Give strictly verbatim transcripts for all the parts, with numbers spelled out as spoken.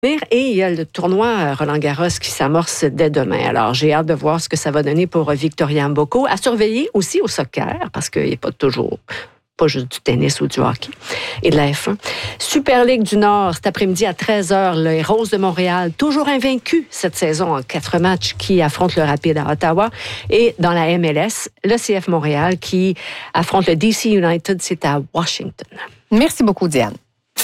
Et il y a le tournoi Roland-Garros qui s'amorce dès demain. Alors, j'ai hâte de voir ce que ça va donner pour Victoria Mboko. À surveiller aussi au soccer, parce qu'il n'y a pas toujours, pas juste du tennis ou du hockey, et de la F un. Super Ligue du Nord, cet après-midi à treize heures, les Roses de Montréal, toujours invaincus cette saison en quatre matchs, qui affrontent le Rapide à Ottawa. Et dans la M L S, le C F Montréal qui affronte le D C United, c'est à Washington. Merci beaucoup, Diane.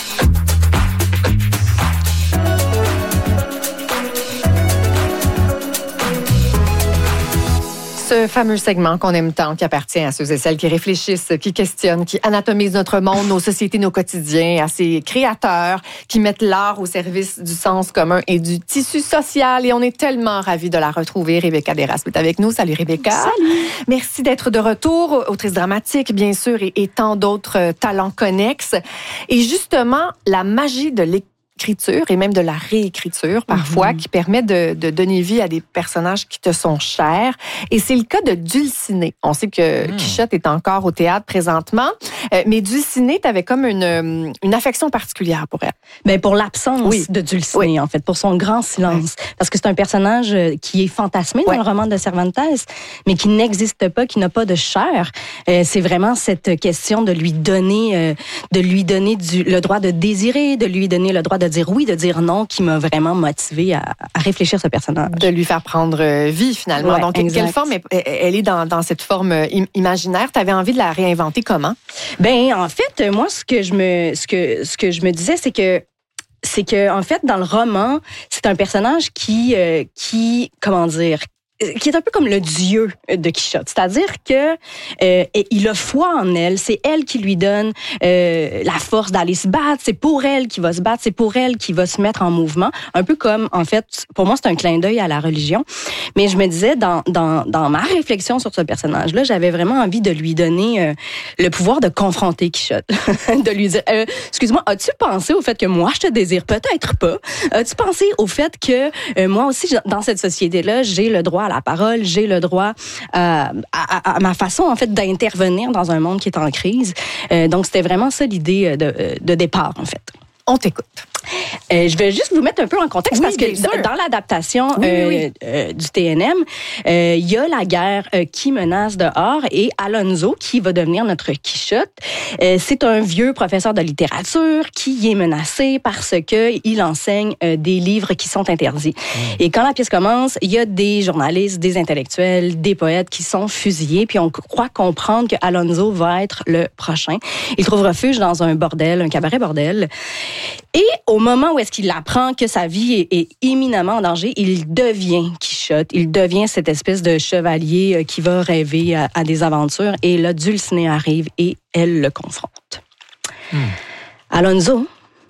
Ce fameux segment qu'on aime tant, qui appartient à ceux et celles qui réfléchissent, qui questionnent, qui anatomisent notre monde, nos sociétés, nos quotidiens, à ces créateurs qui mettent l'art au service du sens commun et du tissu social. Et on est tellement ravis de la retrouver. Rebecca Desrasques est avec nous. Salut Rebecca. Salut. Merci d'être de retour, autrice dramatique, bien sûr, et, et tant d'autres talents connexes. Et justement, la magie de l'écriture, écriture et même de la réécriture parfois, mm-hmm. qui permet de, de donner vie à des personnages qui te sont chers. Et c'est le cas de Dulcinée. On sait que mm. Quichotte est encore au théâtre présentement, euh, mais Dulcinée, tu avais comme une, une affection particulière pour elle. Bien, pour l'absence oui. de Dulcinée, oui. en fait, pour son grand silence. Oui. Parce que c'est un personnage qui est fantasmé oui. dans le roman de Cervantes, mais qui n'existe pas, qui n'a pas de chair. Euh, c'est vraiment cette question de lui donner, euh, de lui donner du, le droit de désirer, de lui donner le droit de dire oui, de dire non, qui m'a vraiment motivée à, à réfléchir ce personnage. De lui faire prendre vie, finalement. Ouais, Donc, exact. Quelle forme elle est dans, dans cette forme imaginaire? Tu avais envie de la réinventer comment? Ben, en fait, moi, ce que je me, ce que, ce que je me disais, c'est que c'est que, en fait, dans le roman, c'est un personnage qui, euh, qui, comment dire, qui est un peu comme le dieu de Quichotte. C'est-à-dire que euh, il a foi en elle. C'est elle qui lui donne euh, la force d'aller se battre. C'est pour elle qu'il va se battre. C'est pour elle qu'il va se mettre en mouvement. Un peu comme, en fait, pour moi, c'est un clin d'œil à la religion. Mais je me disais, dans, dans, dans ma réflexion sur ce personnage-là, j'avais vraiment envie de lui donner euh, le pouvoir de confronter Quichotte. De lui dire, euh, excuse-moi, as-tu pensé au fait que moi, je te désire? Peut-être pas. As-tu pensé au fait que euh, moi aussi, dans cette société-là, j'ai le droit à la parole, j'ai le droit euh, à, à, à ma façon en fait d'intervenir dans un monde qui est en crise. Euh, donc c'était vraiment ça l'idée de, de départ en fait. On t'écoute. Euh, je vais juste vous mettre un peu en contexte oui, parce que d- dans l'adaptation oui, euh, oui. Euh, du T N M, il euh, y a la guerre euh, qui menace dehors et Alonso, qui va devenir notre Quichotte, euh, c'est un vieux professeur de littérature qui est menacé parce qu'il enseigne euh, des livres qui sont interdits. Mmh. Et quand la pièce commence, il y a des journalistes, des intellectuels, des poètes qui sont fusillés, puis on croit comprendre que Alonso va être le prochain. Il trouve refuge dans un bordel, un cabaret bordel. Et au moment où est-ce qu'il apprend que sa vie est, est éminemment en danger, il devient Quichotte. Il devient cette espèce de chevalier qui va rêver à, à des aventures. Et là, Dulcinée arrive et elle le confronte. Hmm. Alonso,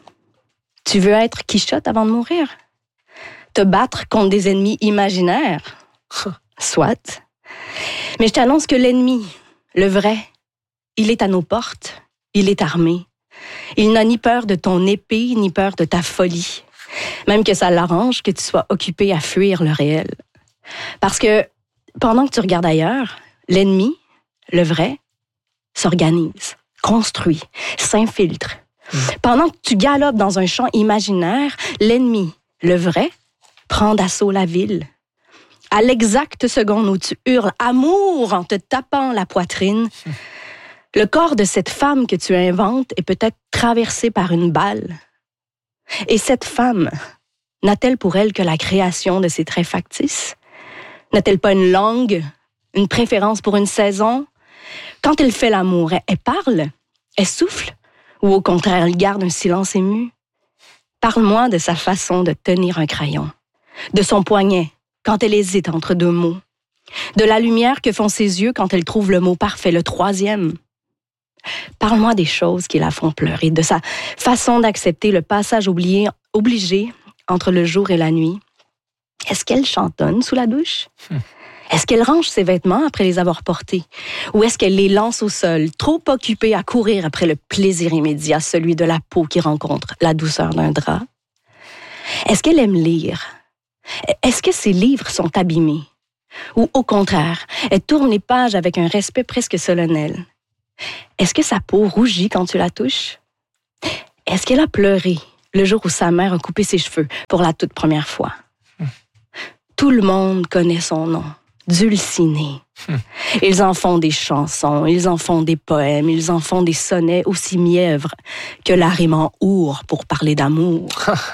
tu veux être Quichotte avant de mourir? Te battre contre des ennemis imaginaires? Soit. Mais je t'annonce que l'ennemi, le vrai, il est à nos portes. Il est armé. Il n'a ni peur de ton épée, ni peur de ta folie. Même que ça l'arrange que tu sois occupé à fuir le réel. Parce que pendant que tu regardes ailleurs, l'ennemi, le vrai, s'organise, construit, s'infiltre. Mmh. Pendant que tu galopes dans un champ imaginaire, l'ennemi, le vrai, prend d'assaut la ville. À l'exacte seconde où tu hurles « amour » en te tapant la poitrine, mmh. le corps de cette femme que tu inventes est peut-être traversé par une balle. Et cette femme, n'a-t-elle pour elle que la création de ses traits factices? N'a-t-elle pas une langue, une préférence pour une saison? Quand elle fait l'amour, elle, elle parle, elle souffle, ou au contraire, elle garde un silence ému? Parle-moi de sa façon de tenir un crayon, de son poignet quand elle hésite entre deux mots, de la lumière que font ses yeux quand elle trouve le mot parfait, le troisième. Parle-moi des choses qui la font pleurer, de sa façon d'accepter le passage oublié, obligé entre le jour et la nuit. Est-ce qu'elle chantonne sous la douche? Hum. Est-ce qu'elle range ses vêtements après les avoir portés? Ou est-ce qu'elle les lance au sol, trop occupée à courir après le plaisir immédiat, celui de la peau qui rencontre la douceur d'un drap? Est-ce qu'elle aime lire? Est-ce que ses livres sont abîmés? Ou au contraire, elle tourne les pages avec un respect presque solennel? Est-ce que sa peau rougit quand tu la touches? Est-ce qu'elle a pleuré le jour où sa mère a coupé ses cheveux pour la toute première fois. Mmh. Tout le monde connaît son nom, Dulcinée. Mmh. Ils en font des chansons, ils en font des poèmes, ils en font des sonnets aussi mièvres que l'arrêt our pour parler d'amour.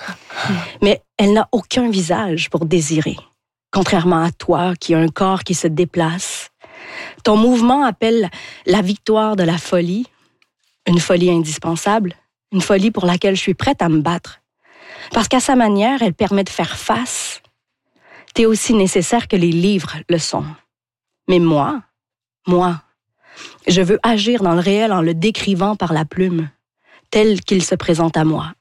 Mais elle n'a aucun visage pour désirer, contrairement à toi qui a un corps qui se déplace. Ton mouvement appelle la victoire de la folie, une folie indispensable, une folie pour laquelle je suis prête à me battre. Parce qu'à sa manière, elle permet de faire face. T'es aussi nécessaire que les livres le sont. Mais moi, moi, je veux agir dans le réel en le décrivant par la plume, tel qu'il se présente à moi.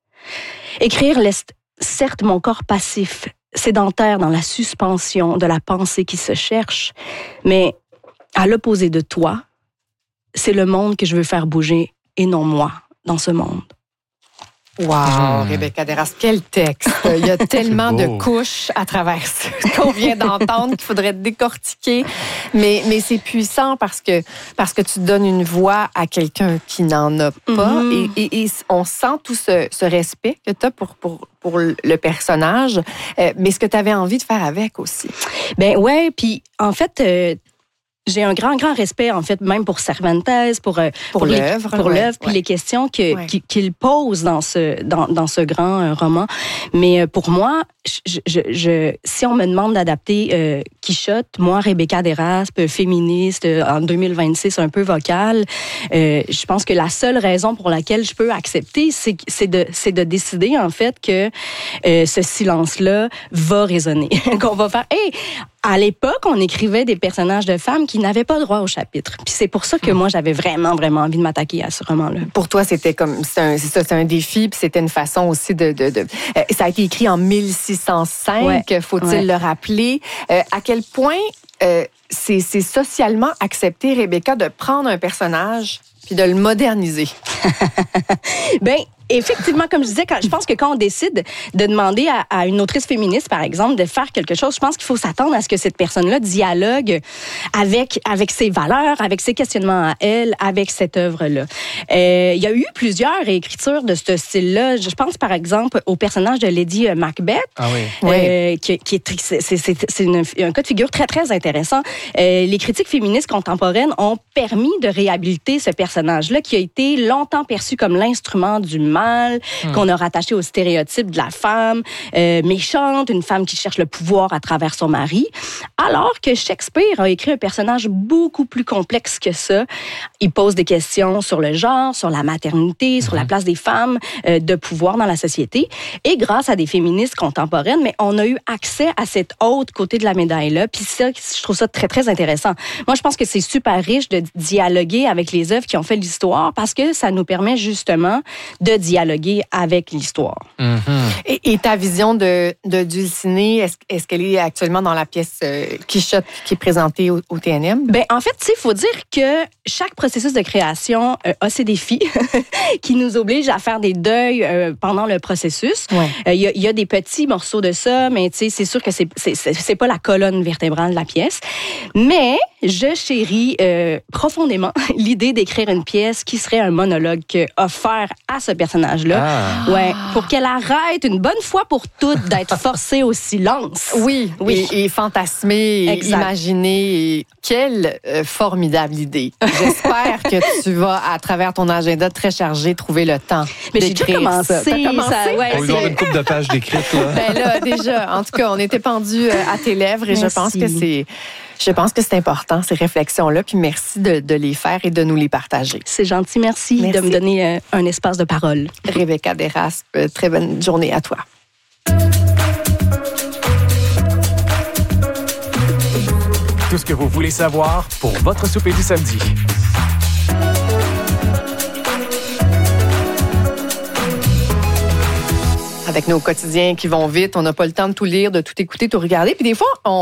Écrire laisse certes mon corps passif, sédentaire dans la suspension de la pensée qui se cherche, mais à l'opposé de toi, c'est le monde que je veux faire bouger et non moi dans ce monde. Wow, mmh. Rebecca Desraspe, quel texte! Il y a tellement de couches à travers ce qu'on vient d'entendre qu'il faudrait décortiquer. Mais, mais c'est puissant parce que, parce que tu donnes une voix à quelqu'un qui n'en a pas. Mmh. Et, et, et on sent tout ce, ce respect que tu as pour, pour, pour le personnage, euh, mais ce que tu avais envie de faire avec aussi. Ben ouais, puis en fait... Euh, J'ai un grand, grand respect, en fait, même pour Cervantes, pour, pour, pour l'œuvre. Pour ouais, l'œuvre, puis ouais. les questions que, ouais. qu'il pose dans ce, dans, dans ce grand euh, roman. Mais pour moi, je, je, je, si on me demande d'adapter euh, Quichotte, moi, Rebecca Desraspe, féministe, en deux mille vingt-six, un peu vocale, euh, je pense que la seule raison pour laquelle je peux accepter, c'est, c'est, de, c'est de décider, en fait, que euh, ce silence-là va résonner. Qu'on va faire, hey, à l'époque, on écrivait des personnages de femmes qui n'avaient pas droit au chapitre. Puis c'est pour ça que moi, j'avais vraiment, vraiment envie de m'attaquer à ce roman-là. Pour toi, c'était comme, c'est, un, c'est ça, c'est un défi, puis c'était une façon aussi de... de, de euh, ça a été écrit en mille six cent cinq, ouais. faut-il ouais. le rappeler. Euh, à quel point euh, c'est, c'est socialement accepté, Rebecca, de prendre un personnage puis de le moderniser? Ben, effectivement, comme je disais, quand, je pense que quand on décide de demander à, à une autrice féministe, par exemple, de faire quelque chose, je pense qu'il faut s'attendre à ce que cette personne-là dialogue avec, avec ses valeurs, avec ses questionnements à elle, avec cette œuvre-là. Euh, il y a eu plusieurs réécritures de ce style-là. Je pense, par exemple, au personnage de Lady Macbeth, ah oui. euh, oui. qui, qui est, c'est, c'est, c'est une, un cas de figure très, très intéressant. Euh, les critiques féministes contemporaines ont permis de réhabiliter ce personnage-là qui a été longtemps perçu comme l'instrument du mal, mmh. qu'on a rattaché au stéréotype de la femme euh, méchante, une femme qui cherche le pouvoir à travers son mari, alors que Shakespeare a écrit un personnage beaucoup plus complexe que ça. Il pose des questions sur le genre, sur la maternité, mmh. sur la place des femmes euh, de pouvoir dans la société. Et grâce à des féministes contemporaines, mais on a eu accès à cet autre côté de la médaille-là. Puis ça, je trouve ça très, très intéressant. Moi, je pense que c'est super riche de dialoguer avec les œuvres qui ont fait l'histoire parce que ça nous permet justement de dialoguer avec l'histoire. Mm-hmm. Et, et ta vision de, de Dulcinée, est-ce, est-ce qu'elle est actuellement dans la pièce euh, Quichotte qui est présentée au, au T N M? Ben, en fait, il faut dire que chaque processus de création euh, a ses défis qui nous obligent à faire des deuils euh, pendant le processus. Il ouais. euh, y, y a des petits morceaux de ça, mais c'est sûr que c'est, c'est, c'est, c'est pas la colonne vertébrale de la pièce. Mais je chéris euh, profondément l'idée d'écrire une pièce qui serait un monologue offert à ce personnage-là. Ah. Ouais, pour qu'elle arrête une bonne fois pour toutes d'être forcée au silence. Oui, oui. Et, et fantasmer, et imaginer. Et quelle euh, formidable idée. J'espère que tu vas, à travers ton agenda très chargé, trouver le temps Mais d'écrire j'ai déjà commencé. ça. T'as commencé? Ça, ouais, on va avoir une couple de pages d'écrites. Là. Ben là, déjà, en tout cas, on était pendus à tes lèvres et merci. je pense que c'est... Je pense que c'est important, ces réflexions-là, puis merci de, de les faire et de nous les partager. C'est gentil, merci, merci. de me donner euh, un espace de parole. Rebecca Desraspe, très bonne journée à toi. Tout ce que vous voulez savoir pour votre souper du samedi. Avec nos quotidiens qui vont vite, on n'a pas le temps de tout lire, de tout écouter, tout regarder. Puis des fois, on,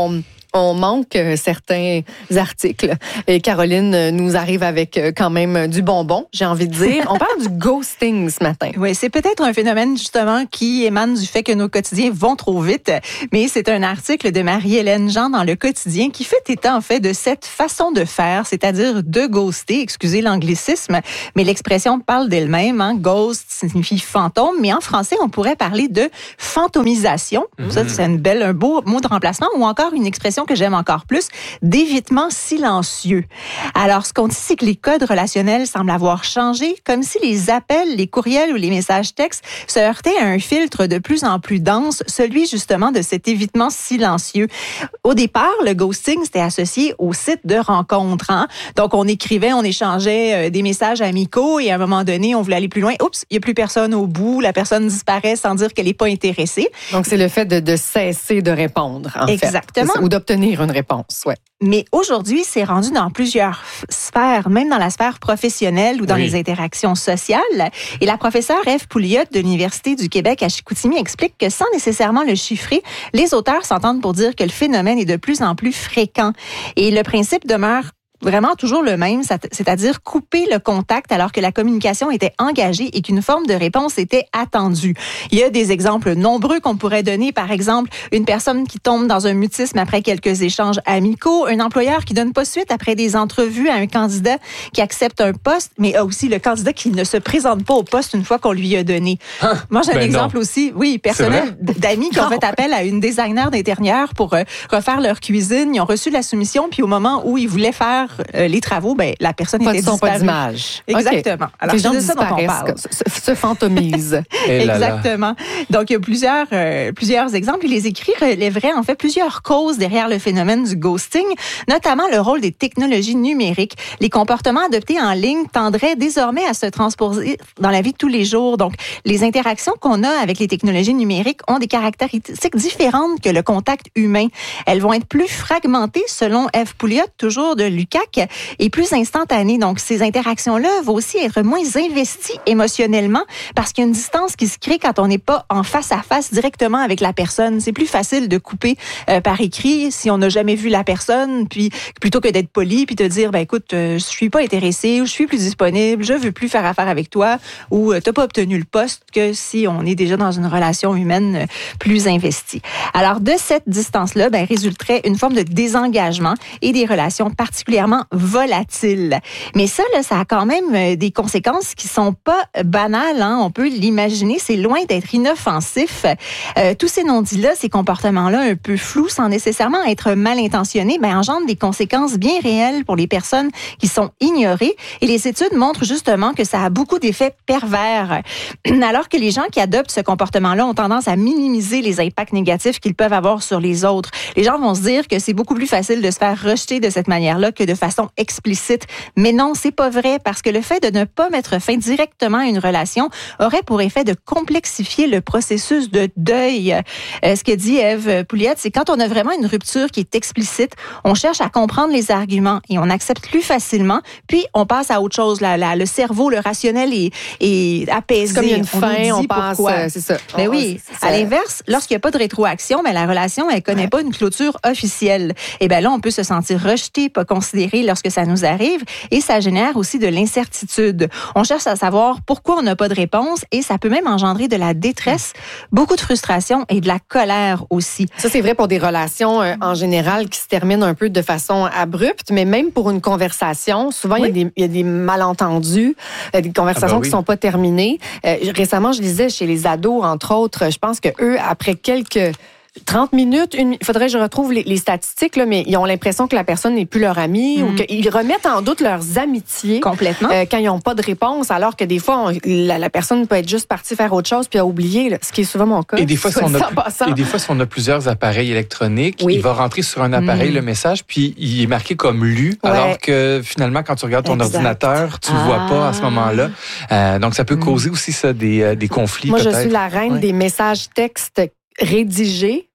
On manque euh, certains articles. Et Caroline nous arrive avec euh, quand même du bonbon, j'ai envie de dire. On parle du ghosting ce matin. Oui, c'est peut-être un phénomène justement qui émane du fait que nos quotidiens vont trop vite. Mais c'est un article de Marie-Hélène Jean dans Le Quotidien qui fait état en fait de cette façon de faire, c'est-à-dire de ghoster, excusez l'anglicisme, mais l'expression parle d'elle-même. Hein. Ghost signifie fantôme, mais en français, on pourrait parler de fantomisation. Mm-hmm. Ça, c'est une belle, un beau mot de remplacement ou encore une expression que j'aime encore plus, d'évitement silencieux. Alors, ce qu'on dit, c'est que les codes relationnels semblent avoir changé, comme si les appels, les courriels ou les messages textes se heurtaient à un filtre de plus en plus dense, celui justement de cet évitement silencieux. Au départ, le ghosting, c'était associé au site de rencontres. Hein? Donc, on écrivait, on échangeait des messages amicaux et à un moment donné, on voulait aller plus loin. Oups, il n'y a plus personne au bout, la personne disparaît sans dire qu'elle n'est pas intéressée. Donc, c'est le fait de, de cesser de répondre, en Exactement. fait. Ou d'obtenir une réponse, ouais. Mais aujourd'hui, c'est rendu dans plusieurs sphères, même dans la sphère professionnelle ou dans oui. les interactions sociales. Et la professeure Ève Pouliot de l'Université du Québec à Chicoutimi explique que sans nécessairement le chiffrer, les auteurs s'entendent pour dire que le phénomène est de plus en plus fréquent. Et le principe demeure vraiment toujours le même, c'est-à-dire couper le contact alors que la communication était engagée et qu'une forme de réponse était attendue. Il y a des exemples nombreux qu'on pourrait donner. Par exemple, une personne qui tombe dans un mutisme après quelques échanges amicaux, un employeur qui donne pas suite après des entrevues à un candidat qui accepte un poste, mais aussi le candidat qui ne se présente pas au poste une fois qu'on lui a donné. Hein? Moi, j'ai un ben exemple non. aussi, oui, personnel, d'amis qui ont fait appel à une designer d'intérieur pour euh, refaire leur cuisine. Ils ont reçu la soumission, puis au moment où ils voulaient faire Euh, les travaux, ben la personne pas était de son, disparue. Pas d'image. Exactement. Okay. Alors, les gens c'est de ça dont on parle. Se, se fantomisent. Exactement. Donc, il y a plusieurs, euh, plusieurs exemples. Et les écrits relèveraient en fait plusieurs causes derrière le phénomène du ghosting, notamment le rôle des technologies numériques. Les comportements adoptés en ligne tendraient désormais à se transposer dans la vie de tous les jours. Donc, les interactions qu'on a avec les technologies numériques ont des caractéristiques différentes que le contact humain. Elles vont être plus fragmentées, selon Ève Pouliot, toujours de l'U Q A C, et plus instantanées. Donc, ces interactions-là vont aussi être moins investies émotionnellement parce qu'il y a une distance qui se crée quand on n'est pas en face à face directement avec la personne. C'est plus facile de couper euh, par écrit si on n'a jamais vu la personne, puis plutôt que d'être poli puis de dire, ben écoute, euh, je suis pas intéressée ou je suis plus disponible, je veux plus faire affaire avec toi ou euh, t'as pas obtenu le poste, que si on est déjà dans une relation humaine euh, plus investie. Alors, de cette distance-là, ben résulterait une forme de désengagement et des relations particulièrement volatiles. Mais ça, là, ça a quand même des conséquences qui sont pas banales. Hein? On peut l'imaginer. C'est loin d'être inoffensif. Euh, tous ces non-dits-là, ces comportements-là un peu flous, sans nécessairement être mal intentionnés, ben, engendrent des conséquences bien réelles pour les personnes qui sont ignorées. Et les études montrent justement que ça a beaucoup d'effets pervers. Alors que les gens qui adoptent ce comportement-là ont tendance à minimiser les impacts négatifs qu'ils peuvent avoir sur les autres. Les gens vont se dire que c'est beaucoup plus facile de se faire rejeter de cette manière-là que de façon explicite. Mais non, c'est pas vrai, parce que le fait de ne pas mettre fin directement à une relation aurait pour effet de complexifier le processus de deuil. Euh, ce que dit Ève Pouliot, c'est quand on a vraiment une rupture qui est explicite, on cherche à comprendre les arguments et on accepte plus facilement, puis on passe à autre chose. La, la, le cerveau, le rationnel est, est apaisé. C'est comme il y a une on fin, on passe, pourquoi. Euh, c'est ça. Mais oui, à l'inverse, lorsqu'il n'y a pas de rétroaction, ben, la relation, elle connaît ouais. pas une clôture officielle. Et ben là, on peut se sentir rejeté, pas considéré lorsque ça nous arrive, et ça génère aussi de l'incertitude. On cherche à savoir pourquoi on n'a pas de réponse, et ça peut même engendrer de la détresse, beaucoup de frustration et de la colère aussi. Ça, c'est vrai pour des relations euh, en général qui se terminent un peu de façon abrupte, mais même pour une conversation, souvent, oui. il, y a des, il y a des malentendus, euh, des conversations ah ben oui. qui ne sont pas terminées. Euh, récemment, je lisais chez les ados, entre autres, je pense que eux, après quelques trente minutes, une, il faudrait que je retrouve les, les statistiques, là, mais ils ont l'impression que la personne n'est plus leur amie, mmh. ou qu'ils remettent en doute leurs amitiés. Complètement. Euh, quand ils n'ont pas de réponse, alors que des fois, on, la, la personne peut être juste partie faire autre chose puis a oublié, là, ce qui est souvent mon cas. Et des fois, si on a, et des fois, si on a plusieurs appareils électroniques, oui. il va rentrer sur un appareil mmh. le message, puis il est marqué comme lu, ouais. alors que finalement, quand tu regardes ton exact. ordinateur, tu ne ah. vois pas à ce moment-là. Euh, donc, ça peut causer mmh. aussi ça, des, des conflits. Moi, peut-être. je suis la reine ouais. des messages textes rédigés,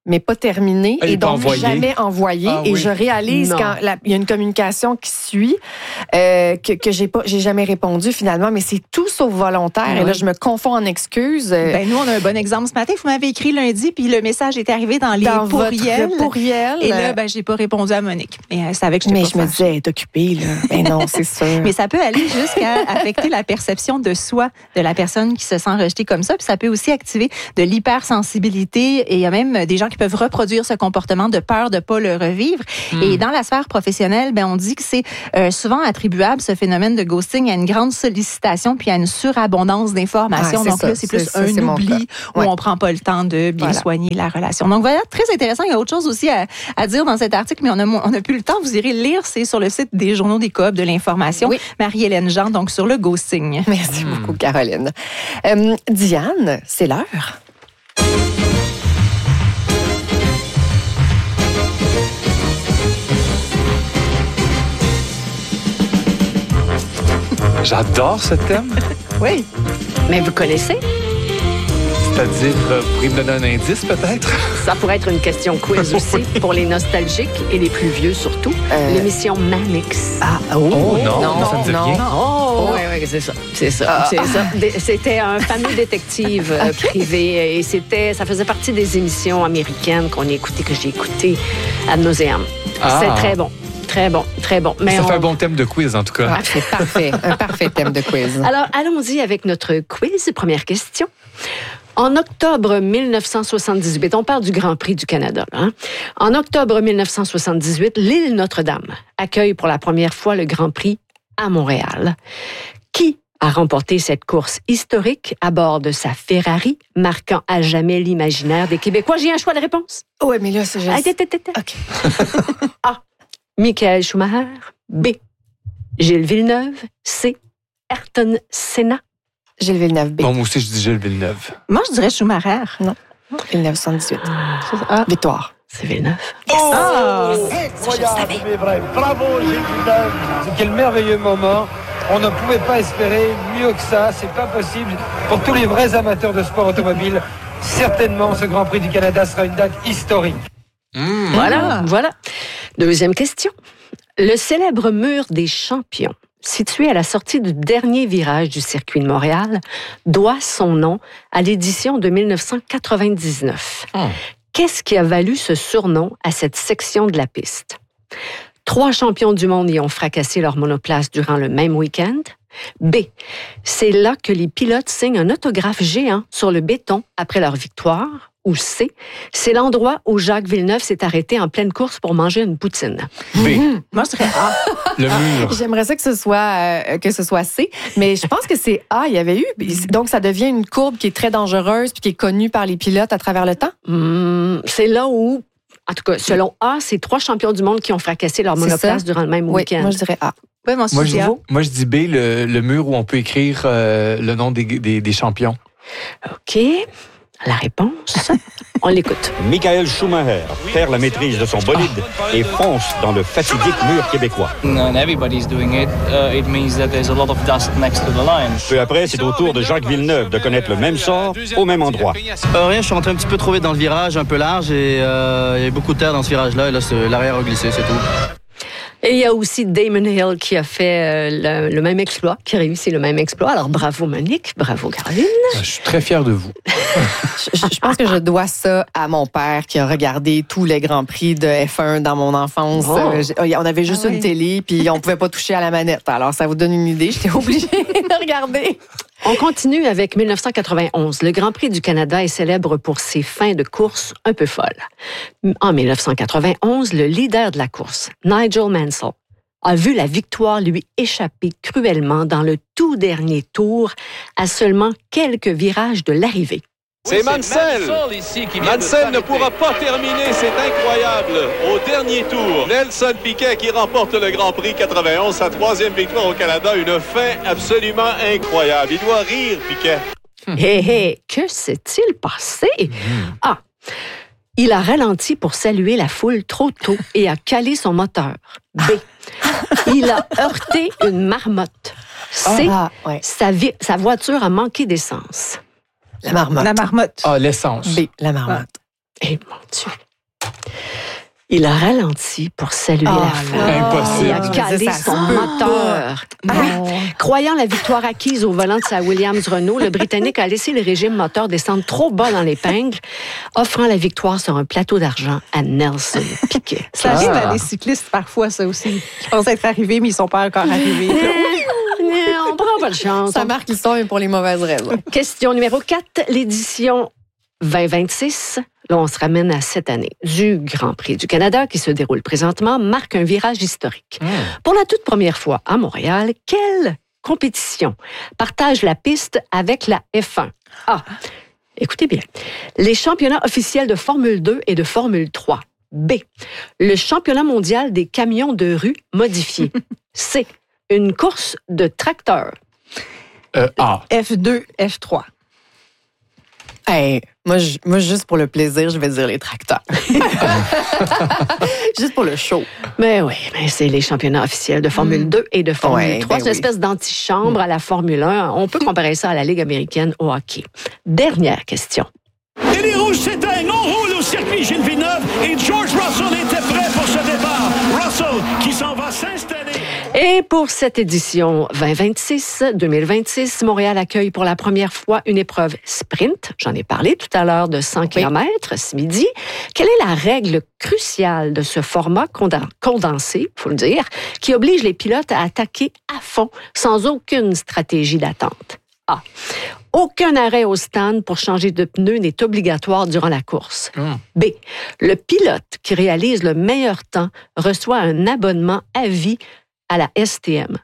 mais pas terminé ah, et donc envoyé. jamais envoyé. Ah, et oui. je réalise non. quand il y a une communication qui suit euh, que, que j'ai pas, j'ai jamais répondu finalement, mais c'est tout sauf volontaire. Oui. Et là, je me confonds en excuses. Ben, nous, on a un bon exemple ce matin. Vous m'avez écrit lundi, puis le message est arrivé dans les dans pourriels. Votre pourriel. Et là, ben, j'ai pas répondu à Monique. Mais elle savait que je Mais pas je me disais, elle est occupée, là. Ben non, c'est sûr. Mais ça peut aller jusqu'à affecter la perception de soi de la personne qui se sent rejetée comme ça. Puis ça peut aussi activer de l'hypersensibilité. Et il y a même des gens qui peuvent reproduire ce comportement de peur de pas le revivre. Mm. Et dans la sphère professionnelle, ben on dit que c'est euh, souvent attribuable, ce phénomène de ghosting, à une grande sollicitation puis à une surabondance d'informations. Ah, Donc ça, là, c'est plus c'est, un c'est oubli où ouais. on prend pas le temps de bien voilà. soigner la relation. Donc voilà, très intéressant. Il y a autre chose aussi à, à dire dans cet article, mais on a, on a plus le temps. Vous irez lire, c'est sur le site des journaux des Coop de l'information. Oui. Marie-Hélène Jean, donc sur le ghosting. Merci mm. beaucoup, Caroline. Euh, Diane, c'est l'heure. J'adore ce thème. Oui. Mais vous connaissez? C'est-à-dire, euh, vous pourriez me donner un indice, peut-être? Ça pourrait être une question quiz aussi, pour les nostalgiques et les plus vieux surtout. Euh... L'émission Mannix. Ah, oh, oh non, non, ça me dit non, rien. Non. Oh, oui, oui, c'est ça. C'est ça. Ah. C'est ça. C'était un fameux détective euh, okay. privé et c'était, ça faisait partie des émissions américaines qu'on écoutait, que j'ai écoutées ad nauseam. Ah. C'est très bon. Très bon, très bon. Mais ça on... fait un bon thème de quiz, en tout cas. Ah, c'est parfait, un parfait thème de quiz. Alors, allons-y avec notre quiz. Première question. En octobre dix-neuf cent soixante-dix-huit, on parle du Grand Prix du Canada. Là, hein? En octobre dix-neuf cent soixante-dix-huit, l'île Notre-Dame accueille pour la première fois le Grand Prix à Montréal. Qui a remporté cette course historique à bord de sa Ferrari, marquant à jamais l'imaginaire des Québécois? J'ai un choix de réponse. Oui, mais là, c'est juste... Ah, OK. A. Michael Schumacher. B. Gilles Villeneuve. C. Ayrton Senna. Gilles Villeneuve, B. Bon, moi aussi, je dis Gilles Villeneuve. Moi, je dirais Schumacher. Non. dix-neuf cent dix-huit. Ah. Victoire. C'est Villeneuve. Yes. Oh, oh incroyable, mais vrai. Bravo, Gilles Villeneuve. Quel merveilleux moment. On ne pouvait pas espérer mieux que ça. C'est pas possible. Pour tous les vrais amateurs de sport automobile, certainement, ce Grand Prix du Canada sera une date historique. Mmh. Voilà, voilà. Deuxième question. Le célèbre mur des champions, situé à la sortie du dernier virage du circuit de Montréal, doit son nom à l'édition de dix-neuf cent quatre-vingt-dix-neuf. Mmh. Qu'est-ce qui a valu ce surnom à cette section de la piste? Trois champions du monde y ont fracassé leur monoplace durant le même week-end. B. C'est là que les pilotes signent un autographe géant sur le béton après leur victoire. Ou C. C'est l'endroit où Jacques Villeneuve s'est arrêté en pleine course pour manger une poutine. B. Mmh. Moi, je dirais A. Le mur. J'aimerais ça que ce soit euh, que ce soit C, mais je pense que c'est A. Il y avait eu, donc ça devient une courbe qui est très dangereuse puis qui est connue par les pilotes à travers le temps. Mmh, c'est là où, en tout cas, selon A, c'est trois champions du monde qui ont fracassé leur monoplace durant le même oui, week-end. Moi, je dirais A. Oui, moi, moi, je, je, moi, je dis B, le, le mur où on peut écrire euh, le nom des, des, des champions. OK. La réponse, on l'écoute. Michael Schumacher perd la maîtrise de son bolide et fonce dans le fatidique mur québécois. Peu après, c'est au tour de Jacques Villeneuve de connaître le même sort au même endroit. Euh, rien, je suis rentré un petit peu trop vite dans le virage, un peu large, et euh, il y a beaucoup de terre dans ce virage-là, et là, l'arrière a glissé, c'est tout. Et il y a aussi Damon Hill qui a fait euh, le, le même exploit, qui a réussi le même exploit. Alors, bravo Monique, bravo Caroline. Je suis très fier de vous. je, je pense que je dois ça à mon père qui a regardé tous les Grands Prix de F un dans mon enfance. Oh. Euh, on avait juste ah, une oui. télé, puis on pouvait pas toucher à la manette. Alors, ça vous donne une idée. J'étais obligée de regarder. On continue avec dix-neuf cent quatre-vingt-onze. Le Grand Prix du Canada est célèbre pour ses fins de course un peu folles. En dix-neuf cent quatre-vingt-onze, le leader de la course, Nigel Mansell, a vu la victoire lui échapper cruellement dans le tout dernier tour à seulement quelques virages de l'arrivée. C'est Mansell. Mansell ne pourra pas terminer, c'est incroyable. Au dernier tour, Nelson Piquet qui remporte le Grand Prix quatre-vingt-onze, sa troisième victoire au Canada, une fin absolument incroyable. Il doit rire, Piquet. Hé, hé, que s'est-il passé? Ah, il a ralenti pour saluer la foule trop tôt et a calé son moteur. B, il a heurté une marmotte. C, ah, ouais. sa, vi- sa voiture a manqué d'essence. La marmotte. La marmotte. Ah, l'essence. B, la marmotte. Eh, mon Dieu. Il a ralenti pour saluer oh, la fin. Impossible. Il a calé son moteur. Oui. Croyant la victoire acquise au volant de sa Williams Renault, le Britannique a laissé le régime moteur descendre trop bas dans l'épingle, offrant la victoire sur un plateau d'argent à Nelson Piquet. Ça arrive ah. à des cyclistes parfois, ça aussi. Ils pensent être arrivés, mais ils ne sont pas encore arrivés. On prend pas de chance. Ça marque l'histoire, mais pour les mauvaises raisons. Question numéro quatre, l'édition vingt vingt-six. Là, on se ramène à cette année du Grand Prix du Canada qui se déroule présentement, marque un virage historique. Mmh. Pour la toute première fois à Montréal, quelle compétition partage la piste avec la F un? A. Écoutez bien. Les championnats officiels de Formule deux et de Formule trois. B. Le championnat mondial des camions de rue modifiés. C. Une course de tracteurs. Euh, A. F deux, F trois. Hey, moi, je, moi, juste pour le plaisir, je vais dire les tracteurs. Juste pour le show. Mais oui, mais c'est les championnats officiels de Formule mmh. deux et de Formule ouais, trois. Ben c'est une oui. espèce d'antichambre mmh. à la Formule un. On peut comparer ça à la Ligue américaine au hockey. Dernière question. Et les rouges s'éteignent. On roule au circuit Gilles Villeneuve et George Russell était prêt pour ce départ. Russell qui s'en va s'installer. Et pour cette édition vingt vingt-six, deux mille vingt-six, Montréal accueille pour la première fois une épreuve sprint. J'en ai parlé tout à l'heure de cent kilomètres ce midi. Quelle est la règle cruciale de ce format condensé, il faut le dire, qui oblige les pilotes à attaquer à fond sans aucune stratégie d'attente? A. Aucun arrêt au stand pour changer de pneu n'est obligatoire durant la course. Mmh. B. Le pilote qui réalise le meilleur temps reçoit un abonnement à vie à la S T M.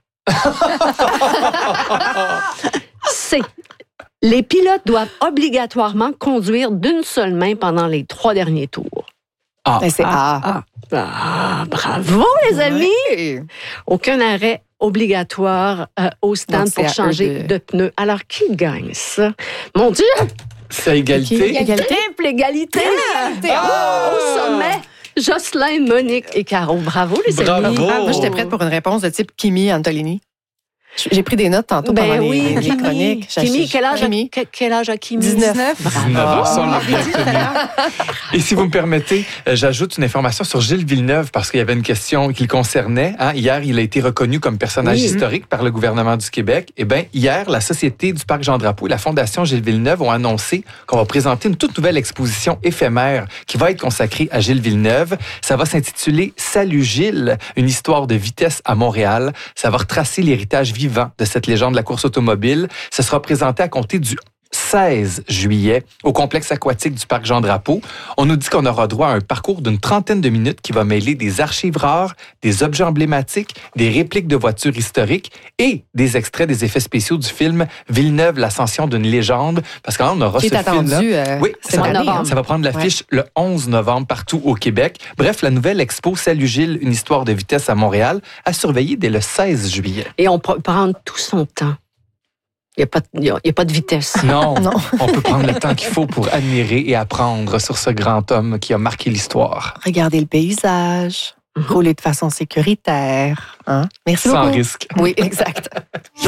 C. Les pilotes doivent obligatoirement conduire d'une seule main pendant les trois derniers tours. Ah, c'est A. Ah, ah, bravo, les amis! Oui. Aucun arrêt obligatoire euh, au stand donc, pour changer de... de pneus. Alors, qui gagne ça? Mon Dieu! C'est égalité. Égalité. Triple égalité. égalité. Oh! Au sommet. Jocelyn, Monique et Caro. Bravo, les Bravo. amis. Ah, moi, j'étais prête pour une réponse de type Kimi Antolini. J'ai pris des notes tantôt ben pendant oui, les, les chroniques. Kimi, quel âge, Kimi. A, quel âge a Kimi? dix-neuf. dix-neuf, ça, on l'a bien tenu. Et si vous me permettez, j'ajoute une information sur Gilles Villeneuve parce qu'il y avait une question qui le concernait. Hein. Hier, il a été reconnu comme personnage oui. historique par le gouvernement du Québec. Eh bien, hier, la Société du Parc Jean-Drapeau et la Fondation Gilles Villeneuve ont annoncé qu'on va présenter une toute nouvelle exposition éphémère qui va être consacrée à Gilles Villeneuve. Ça va s'intituler « Salut Gilles, une histoire de vitesse à Montréal ». Ça va retracer l'héritage vivant de cette légende de la course automobile. Ce sera présenté à compter du seize juillet au complexe aquatique du Parc Jean-Drapeau. On nous dit qu'on aura droit à un parcours d'une trentaine de minutes qui va mêler des archives rares, des objets emblématiques, des répliques de voitures historiques et des extraits des effets spéciaux du film Villeneuve, l'ascension d'une légende. Parce qu'on aura qui ce film-là. Euh, oui, ça, année, hein? ça va prendre l'affiche ouais. le onze novembre partout au Québec. Bref, la nouvelle expo Salut Gilles, une histoire de vitesse à Montréal, à surveiller dès le seize juillet. Et on peut prendre tout son temps. Il n'y a, a, a pas de vitesse. Non, non, on peut prendre le temps qu'il faut pour admirer et apprendre sur ce grand homme qui a marqué l'histoire. Regardez le paysage, mm-hmm. rouler de façon sécuritaire. Hein? Merci Sans beaucoup. risque. Oui, exact.